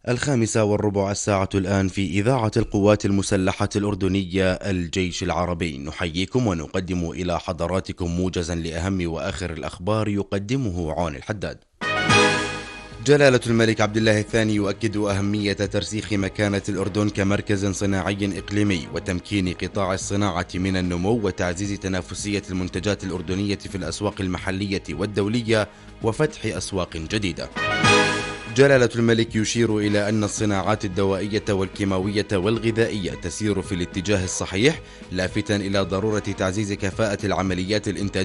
5:15 الساعة الآن في إذاعة القوات المسلحة الأردنية الجيش العربي. نحييكم ونقدم إلى حضراتكم موجزا لأهم وآخر الأخبار يقدمه عون الحداد. جلالة الملك عبد الله الثاني يؤكد أهمية ترسيخ مكانة الأردن كمركز صناعي إقليمي وتمكين قطاع الصناعة من النمو وتعزيز تنافسية المنتجات الأردنية في الأسواق المحلية والدولية وفتح أسواق جديدة. جلالة الملك يشير إلى أن الصناعات الدوائية والكيماوية والغذائية تسير في الاتجاه الصحيح، لافتا إلى ضرورة تعزيز كفاءة العمليات الإنتاجية